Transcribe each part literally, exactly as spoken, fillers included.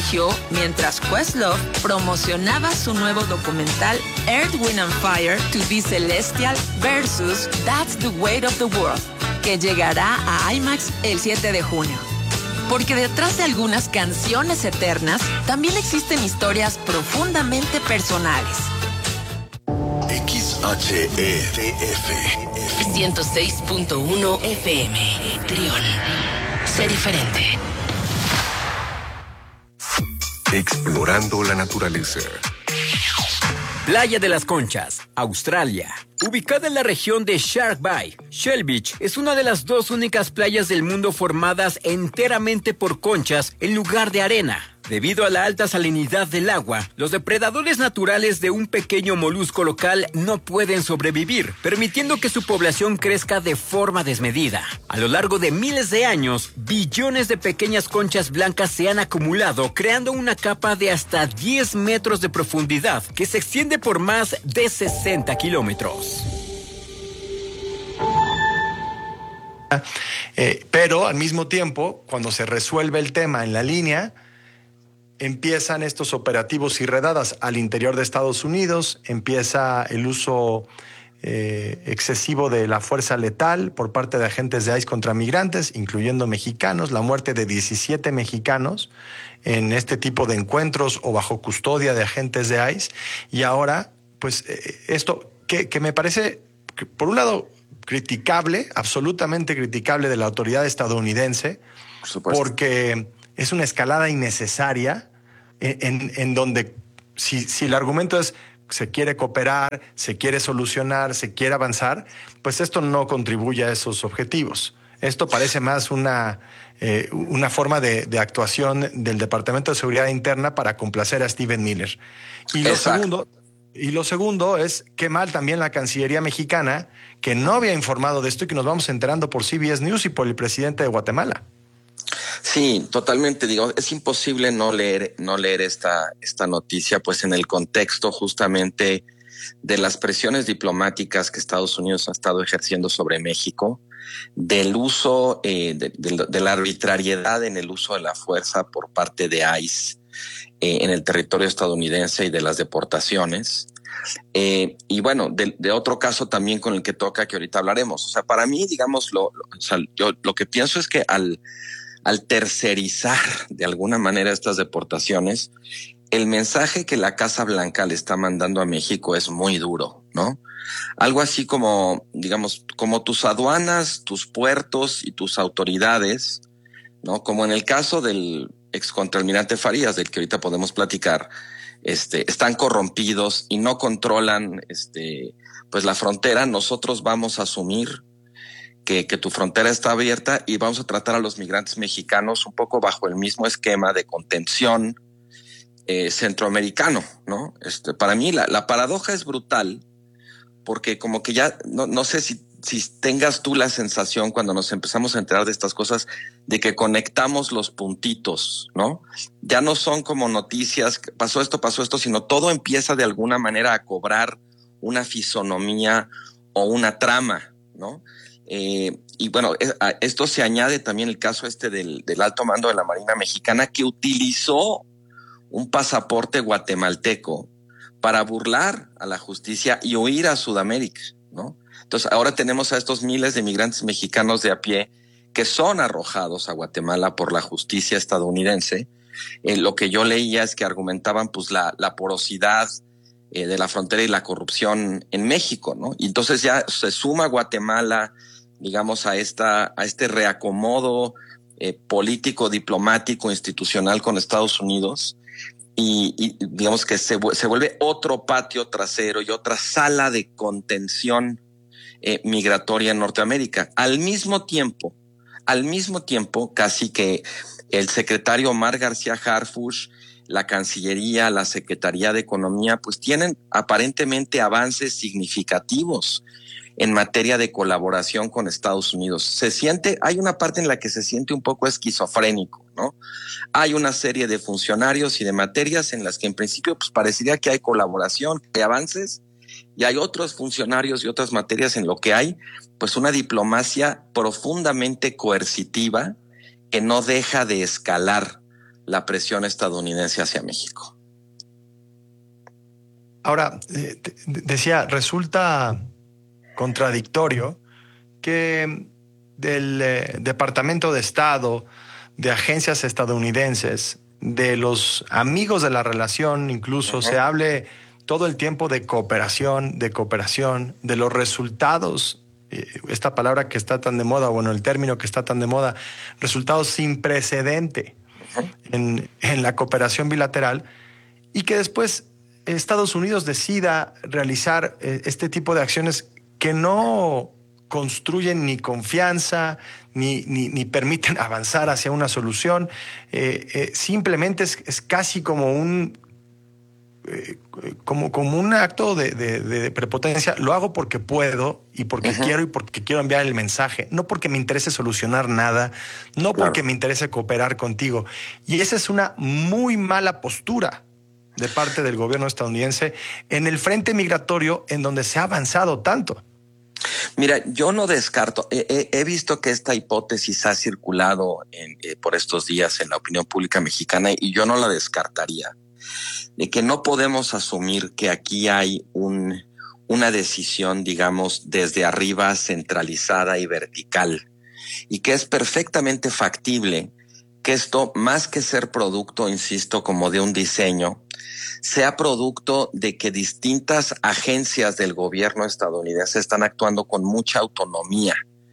surgió mientras Questlove promocionaba su nuevo documental Earth, Wind and Fire to be Celestial versus That's the Weight of the World, que llegará a IMAX el siete de junio. Porque detrás de algunas canciones eternas, también existen historias profundamente personales. X H E D F ciento seis punto uno F M. Trión. Sé diferente. Explorando la naturaleza. Playa de las Conchas, Australia. Ubicada en la región de Shark Bay, Shell Beach es una de las dos únicas playas del mundo formadas enteramente por conchas en lugar de arena. Debido a la alta salinidad del agua, los depredadores naturales de un pequeño molusco local no pueden sobrevivir, permitiendo que su población crezca de forma desmedida. A lo largo de miles de años, billones de pequeñas conchas blancas se han acumulado, creando una capa de hasta diez metros de profundidad que se extiende por más de sesenta kilómetros. Eh, pero al mismo tiempo, cuando se resuelve el tema en la línea, empiezan estos operativos y redadas al interior de Estados Unidos, empieza el uso eh, excesivo de la fuerza letal por parte de agentes de I C E contra migrantes, incluyendo mexicanos, la muerte de diecisiete mexicanos en este tipo de encuentros o bajo custodia de agentes de I C E. Y ahora, pues eh, esto que, que me parece, que por un lado, criticable, absolutamente criticable de la autoridad estadounidense, por supuesto, porque es una escalada innecesaria en, en, en donde si, si el argumento es se quiere cooperar, se quiere solucionar, se quiere avanzar, pues esto no contribuye a esos objetivos. Esto parece más una, eh, una forma de, de actuación del Departamento de Seguridad Interna para complacer a Stephen Miller. Y lo Exacto. segundo, y lo segundo es qué mal también la Cancillería mexicana, que no había informado de esto y que nos vamos enterando por C B S News y por el presidente de Guatemala. Sí, totalmente. Digo, es imposible no leer, no leer esta, esta noticia, pues en el contexto justamente de las presiones diplomáticas que Estados Unidos ha estado ejerciendo sobre México, del uso, eh, de, de, de la arbitrariedad en el uso de la fuerza por parte de I C E eh, en el territorio estadounidense y de las deportaciones. Eh, y bueno, de, de otro caso también con el que toca que ahorita hablaremos. O sea, para mí, digamos, lo, lo, o sea, yo lo que pienso es que al, al tercerizar de alguna manera estas deportaciones, el mensaje que la Casa Blanca le está mandando a México es muy duro, ¿no? Algo así como, digamos, como tus aduanas, tus puertos y tus autoridades, ¿no? Como en el caso del excontralmirante Farías, del que ahorita podemos platicar, este, están corrompidos y no controlan, este, pues la frontera. Nosotros vamos a asumir que, que tu frontera está abierta y vamos a tratar a los migrantes mexicanos un poco bajo el mismo esquema de contención eh, centroamericano, ¿no? Este, para mí la, la paradoja es brutal, porque como que ya, no, no sé si, si tengas tú la sensación cuando nos empezamos a enterar de estas cosas, de que conectamos los puntitos, ¿no? Ya no son como noticias, pasó esto, pasó esto, sino todo empieza de alguna manera a cobrar una fisonomía o una trama, ¿no? Eh, y bueno, a esto se añade también el caso este del, del alto mando de la Marina Mexicana, que utilizó un pasaporte guatemalteco para burlar a la justicia y huir a Sudamérica, ¿no? Entonces ahora tenemos a estos miles de migrantes mexicanos de a pie que son arrojados a Guatemala por la justicia estadounidense. Eh, lo que yo leía es que argumentaban pues la, la porosidad eh, de la frontera y la corrupción en México, ¿no? Y entonces ya se suma Guatemala, digamos, a esta, a este reacomodo eh, político, diplomático, institucional con Estados Unidos. Y, y digamos que se, se vuelve otro patio trasero y otra sala de contención eh, migratoria en Norteamérica. Al mismo tiempo, al mismo tiempo, casi que el secretario Omar García Harfuch, la Cancillería, la Secretaría de Economía, pues tienen aparentemente avances significativos en materia de colaboración con Estados Unidos. Se siente, hay una parte en la que se siente un poco esquizofrénico, ¿no? Hay una serie de funcionarios y de materias en las que en principio pues parecería que hay colaboración, hay avances, y hay otros funcionarios y otras materias en lo que hay pues una diplomacia profundamente coercitiva que no deja de escalar la presión estadounidense hacia México. Ahora, eh, decía, resulta contradictorio que del eh, Departamento de Estado, de agencias estadounidenses, de los amigos de la relación, incluso uh-huh. se hable todo el tiempo de cooperación, de cooperación, de los resultados, eh, esta palabra que está tan de moda, bueno, el término que está tan de moda, resultados sin precedente uh-huh. en, en la cooperación bilateral, y que después Estados Unidos decida realizar eh, este tipo de acciones que no construyen ni confianza, ni, ni, ni permiten avanzar hacia una solución. Eh, eh, simplemente es, es casi como un, eh, como, como un acto de, de, de prepotencia. Lo hago porque puedo y porque uh-huh. quiero y porque quiero enviar el mensaje. No porque me interese solucionar nada, no claro. porque me interese cooperar contigo. Y esa es una muy mala postura de parte del gobierno estadounidense en el frente migratorio en donde se ha avanzado tanto. Mira, yo no descarto, he, he visto que esta hipótesis ha circulado en, eh, por estos días en la opinión pública mexicana y yo no la descartaría, de que no podemos asumir que aquí hay un, una decisión, digamos, desde arriba, centralizada y vertical, y que es perfectamente factible que esto, más que ser producto, insisto, como de un diseño, sea producto de que distintas agencias del gobierno estadounidense están actuando con mucha autonomía.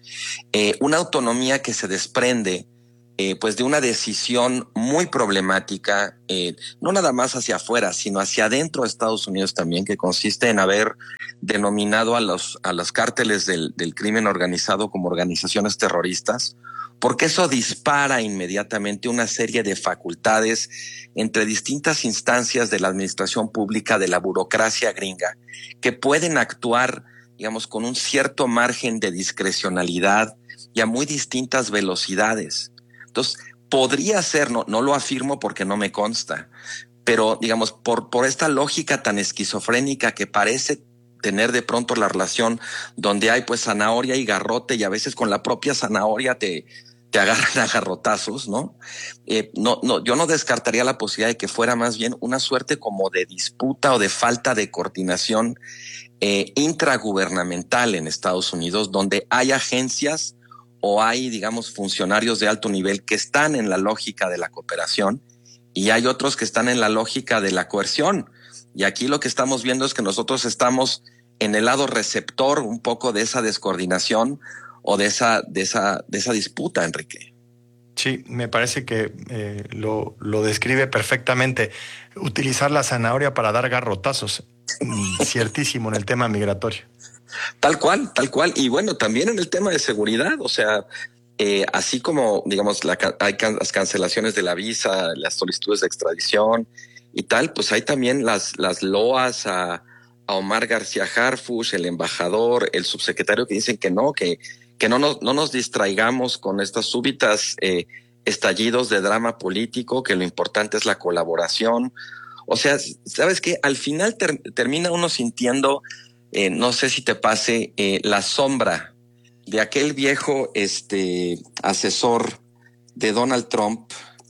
Eh, una autonomía que se desprende eh, pues de una decisión muy problemática, eh, no nada más hacia afuera, sino hacia adentro de Estados Unidos también, que consiste en haber denominado a los, a los cárteles del, del crimen organizado como organizaciones terroristas, porque eso dispara inmediatamente una serie de facultades entre distintas instancias de la administración pública, de la burocracia gringa, que pueden actuar, digamos, con un cierto margen de discrecionalidad y a muy distintas velocidades. Entonces, podría ser, no, no lo afirmo porque no me consta, pero, digamos, por, por esta lógica tan esquizofrénica que parece tener de pronto la relación donde hay pues zanahoria y garrote, y a veces con la propia zanahoria te... te agarran a garrotazos, ¿no? Eh, no, no, yo no descartaría la posibilidad de que fuera más bien una suerte como de disputa o de falta de coordinación eh, intragubernamental en Estados Unidos, donde hay agencias o hay, digamos, funcionarios de alto nivel que están en la lógica de la cooperación y hay otros que están en la lógica de la coerción. Y aquí lo que estamos viendo es que nosotros estamos en el lado receptor un poco de esa descoordinación o de esa, de esa, de esa disputa, Enrique. Sí, me parece que eh, lo, lo describe perfectamente. Utilizar la zanahoria para dar garrotazos, ciertísimo en el tema migratorio. Tal cual, tal cual. Y bueno, también en el tema de seguridad, o sea, eh, así como, digamos, la, hay can, las cancelaciones de la visa, las solicitudes de extradición y tal, pues hay también las, las loas a, a Omar García Harfuch, el embajador, el subsecretario, que dicen que no, que que no nos, no nos distraigamos con estas súbitas eh, estallidos de drama político, que lo importante es la colaboración. O sea, ¿sabes qué? Al final ter, termina uno sintiendo, eh, no sé si te pase, eh, la sombra de aquel viejo este, asesor de Donald Trump,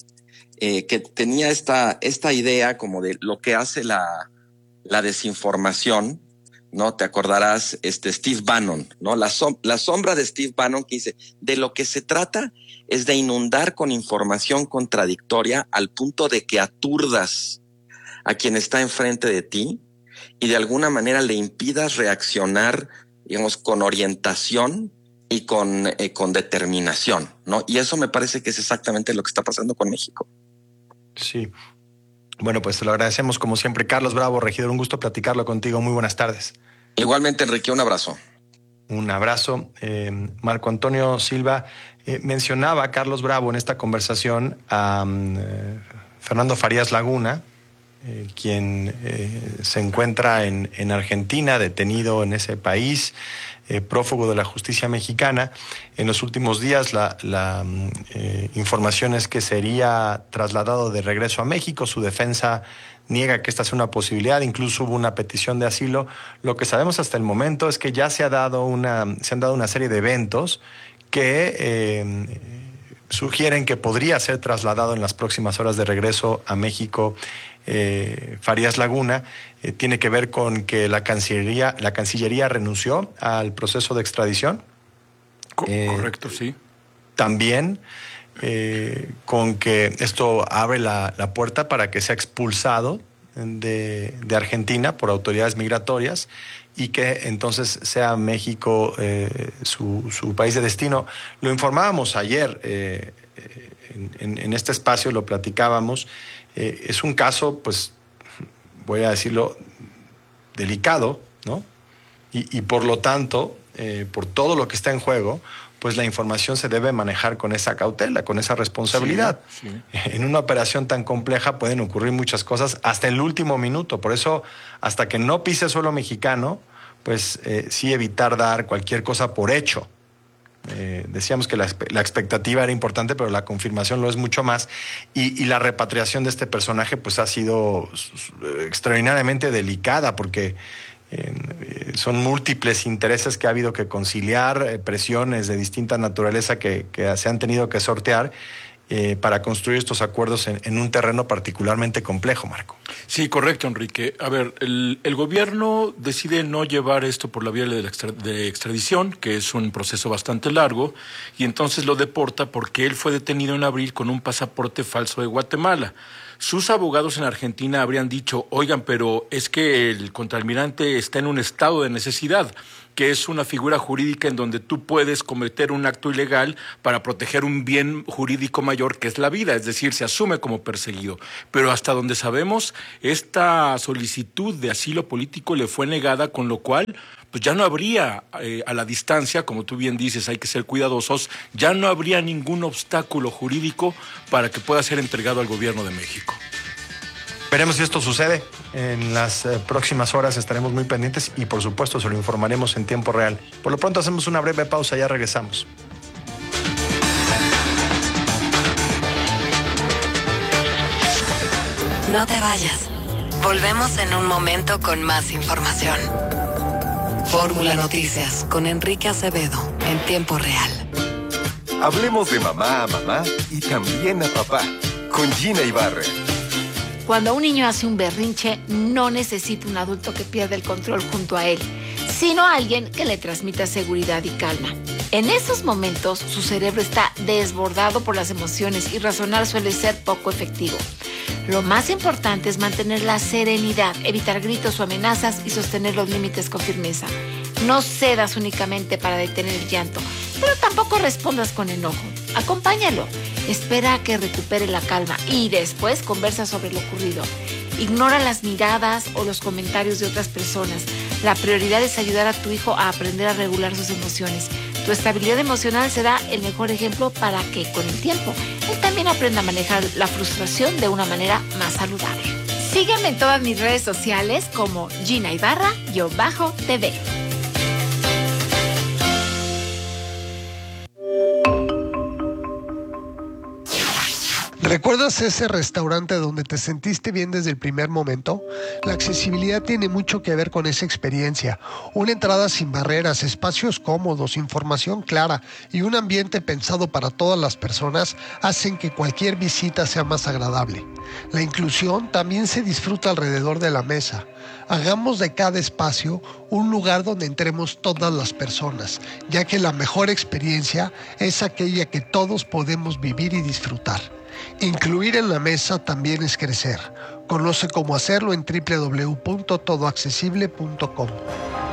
eh, que tenía esta, esta idea como de lo que hace la, la desinformación, ¿no? Te acordarás, este Steve Bannon, ¿no? La, som la sombra de Steve Bannon, que dice, de lo que se trata es de inundar con información contradictoria al punto de que aturdas a quien está enfrente de ti y de alguna manera le impidas reaccionar, digamos, con orientación y con, eh, con determinación, ¿no? Y eso me parece que es exactamente lo que está pasando con México. Sí. Bueno, pues te lo agradecemos como siempre. Carlos Bravo, regidor, un gusto platicarlo contigo. Muy buenas tardes. Igualmente, Enrique, un abrazo. Un abrazo. Eh, Marco Antonio Silva, eh, mencionaba Carlos Bravo en esta conversación a um, eh, Fernando Farías Laguna, eh, quien eh, se encuentra en, en Argentina, detenido en ese país, eh, prófugo de la justicia mexicana. En los últimos días la, la eh, información es que sería trasladado de regreso a México. Su defensa niega que esta sea una posibilidad, incluso hubo una petición de asilo. Lo que sabemos hasta el momento es que ya se ha dado una, se han dado una serie de eventos que eh, sugieren que podría ser trasladado en las próximas horas de regreso a México eh, Farías Laguna. Eh, tiene que ver con que la Cancillería, la Cancillería renunció al proceso de extradición. Co- Eh, correcto, sí. También eh, con que esto abre la, la puerta para que sea expulsado de, de Argentina por autoridades migratorias y que entonces sea México eh, su, su país de destino. Lo informábamos ayer eh, en, en este espacio, lo platicábamos. Eh, es un caso, pues, voy a decirlo, delicado, ¿no? Y, y por lo tanto, eh, por todo lo que está en juego, pues la información se debe manejar con esa cautela, con esa responsabilidad. Sí, sí. En una operación tan compleja pueden ocurrir muchas cosas hasta el último minuto. Por eso, hasta que no pise suelo mexicano, pues eh, sí evitar dar cualquier cosa por hecho. Eh, decíamos que la, la expectativa era importante, pero la confirmación lo es mucho más. Y, y la repatriación de este personaje pues ha sido extraordinariamente delicada porque Eh, son múltiples intereses que ha habido que conciliar, eh, presiones de distinta naturaleza que, que se han tenido que sortear eh, para construir estos acuerdos en, en un terreno particularmente complejo, Marco. Sí, correcto, Enrique. A ver, el, el gobierno decide no llevar esto por la vía de, la extra, de extradición, que es un proceso bastante largo, y entonces lo deporta porque él fue detenido en abril con un pasaporte falso de Guatemala. Sus abogados en Argentina habrían dicho, oigan, pero es que el contraalmirante está en un estado de necesidad, que es una figura jurídica en donde tú puedes cometer un acto ilegal para proteger un bien jurídico mayor que es la vida, es decir, se asume como perseguido. Pero hasta donde sabemos, esta solicitud de asilo político le fue negada, con lo cual pues ya no habría, eh, a la distancia, como tú bien dices, hay que ser cuidadosos, ya no habría ningún obstáculo jurídico para que pueda ser entregado al gobierno de México. Veremos si esto sucede. En las eh, próximas horas estaremos muy pendientes y por supuesto se lo informaremos en tiempo real. Por lo pronto hacemos una breve pausa, ya regresamos. No te vayas. Volvemos en un momento con más información. Fórmula Noticias con Enrique Acevedo en tiempo real. Hablemos de mamá a mamá y también a papá con Gina Ibarra. Cuando un niño hace un berrinche, no necesita un adulto que pierda el control junto a él, sino alguien que le transmita seguridad y calma. En esos momentos, su cerebro está desbordado por las emociones y razonar suele ser poco efectivo. Lo más importante es mantener la serenidad, evitar gritos o amenazas y sostener los límites con firmeza. No cedas únicamente para detener el llanto, pero tampoco respondas con enojo. Acompáñalo, espera a que recupere la calma y después conversa sobre lo ocurrido. Ignora las miradas o los comentarios de otras personas. La prioridad es ayudar a tu hijo a aprender a regular sus emociones. Tu estabilidad emocional será el mejor ejemplo para que, con el tiempo, él también aprenda a manejar la frustración de una manera más saludable. Sígueme en todas mis redes sociales como Gina Ibarra-T V. ¿Recuerdas ese restaurante donde te sentiste bien desde el primer momento? La accesibilidad tiene mucho que ver con esa experiencia. Una entrada sin barreras, espacios cómodos, información clara y un ambiente pensado para todas las personas hacen que cualquier visita sea más agradable. La inclusión también se disfruta alrededor de la mesa. Hagamos de cada espacio un lugar donde entremos todas las personas, ya que la mejor experiencia es aquella que todos podemos vivir y disfrutar. Incluir en la mesa también es crecer. Conoce cómo hacerlo en doble u doble u doble u punto todo accesible punto com.